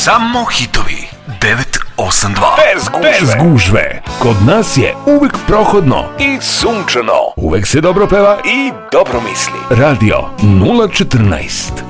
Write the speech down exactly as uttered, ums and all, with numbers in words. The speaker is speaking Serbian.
Samo hitovi. devet osam dva. Bez gužve. Bez gužve. Kod nas je uvek prohodno i sunčano. Uvek se dobro peva i dobro misli. Radio nula četrnaest.